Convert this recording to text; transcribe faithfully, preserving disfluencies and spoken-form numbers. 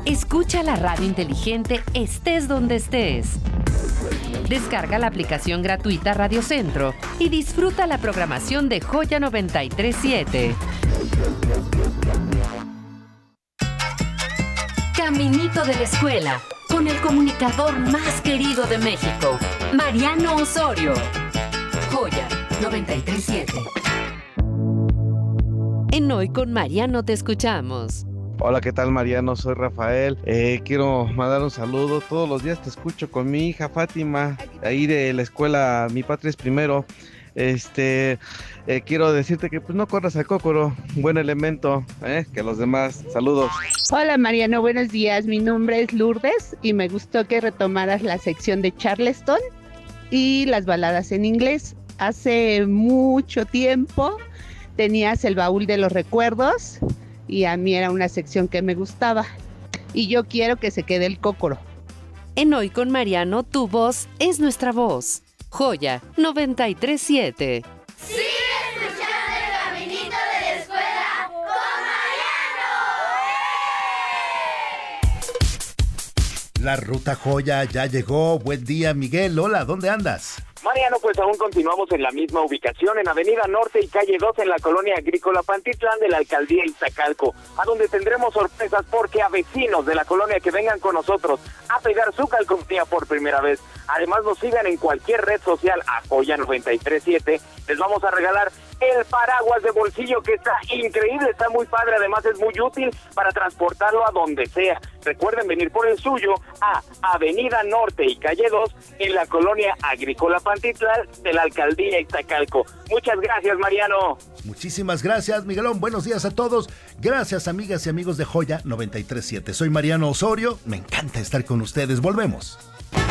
Escucha la radio inteligente estés donde estés. Descarga la aplicación gratuita Radio Centro y disfruta la programación de Joya noventa y tres siete. Caminito de la escuela, con el comunicador más querido de México, Mariano Osorio. Joya noventa y tres siete. En Hoy con Mariano te escuchamos. Hola, ¿qué tal, Mariano? Soy Rafael. Eh, quiero mandar un saludo. Todos los días te escucho con mi hija Fátima, ahí de la escuela Mi Patria es Primero. Este, eh, quiero decirte que pues no corras al cócoro, buen elemento, eh, que los demás. Saludos. Hola, Mariano, buenos días. Mi nombre es Lourdes y me gustó que retomaras la sección de Charleston y las baladas en inglés. Hace mucho tiempo tenías el baúl de los recuerdos y a mí era una sección que me gustaba. Y yo quiero que se quede el cócoro. En Hoy con Mariano, tu voz es nuestra voz. Joya noventa y tres siete. ¡Sigue escuchando el Caminito de la Escuela con Mariano! La Ruta Joya ya llegó. Buen día, Miguel. Hola, ¿dónde andas? Mariano, pues aún continuamos en la misma ubicación, en Avenida Norte y Calle dos, en la colonia agrícola Pantitlán de la Alcaldía Iztacalco, a donde tendremos sorpresas porque a vecinos de la colonia que vengan con nosotros a pegar su calcomanía por primera vez, además nos sigan en cualquier red social a Joya noventa y tres siete, les vamos a regalar el paraguas de bolsillo que está increíble, está muy padre, además es muy útil para transportarlo a donde sea. Recuerden venir por el suyo a Avenida Norte y Calle dos en la colonia agrícola Pantitlán de la Alcaldía Iztacalco. Muchas gracias, Mariano. Muchísimas gracias, Miguelón. Buenos días a todos. Gracias, amigas y amigos de Joya noventa y tres siete. Soy Mariano Osorio. Me encanta estar con ustedes. Volvemos.